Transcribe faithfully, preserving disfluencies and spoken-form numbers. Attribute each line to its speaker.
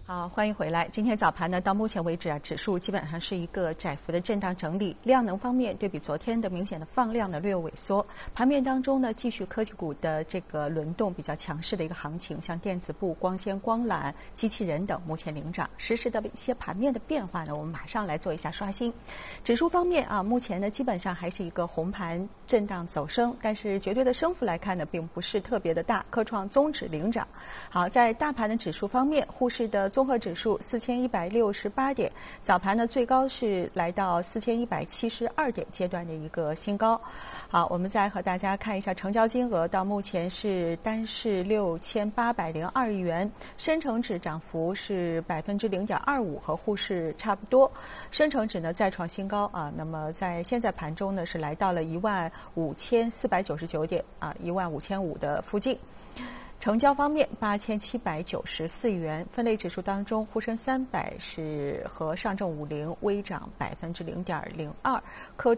Speaker 1: 好，欢迎回来。今天早盘呢，到目前为止啊，指数基本上是一个窄幅的震荡整理。量能方面，对比昨天的明显的放量呢，略有萎缩。盘面当中呢，继续科技股的这个轮动比较强势的一个行情，像电子部、光纤、光缆、机器人等目前领涨。实时的一些盘面的变化呢，我们马上来做一下刷新。指数方面啊，目前呢基本上还是一个红盘震荡走升，但是绝对的升幅来看呢，并不是特别的大。科创综指领涨。好，在大盘的指数方面，沪市的综合指数四千一百六十八点，早盘呢最高是来到四千一百七十二点阶段的一个新高。好，我们再和大家看一下成交金额，到目前是单是六千八百零二亿元，深成指涨幅是百分之零点二五，和沪市差不多。深成指呢再创新高啊，那么在现在盘中呢是来到了一万五千四百九十九点啊，一万五千五的附近。成交方面，八千七百九十四亿元。分类指数当中，沪深三百是和上证五零微涨百分之零点零二，科